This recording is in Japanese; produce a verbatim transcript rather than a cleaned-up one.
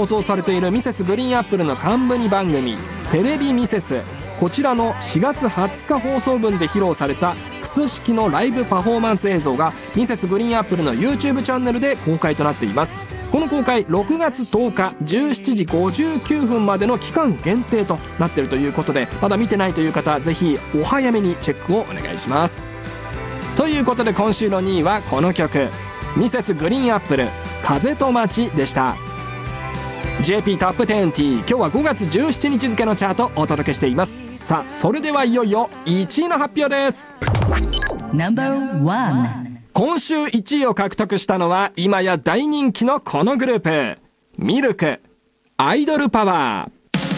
放送されているミセスグリーンアップルの冠番組テレビミセス、こちらのしがつはつか放送分で披露されたクス式のライブパフォーマンス映像がミセスグリーンアップルの YouTube チャンネルで公開となっています。この公開ろくがつとおかじゅうしちじごじゅうきゅうふんまでの期間限定となっているということで、まだ見てないという方ぜひお早めにチェックをお願いします。ということで今週のにいはこの曲、ミセスグリーンアップル風と街でした。 ジェーピー トップじゅう、今日はごがつじゅうしちにち付のチャートをお届けしています。さあそれではいよいよいちいの発表です。 ナンバーワン、 今週いちいを獲得したのは今や大人気のこのグループ、ミルク、アイドルパワー。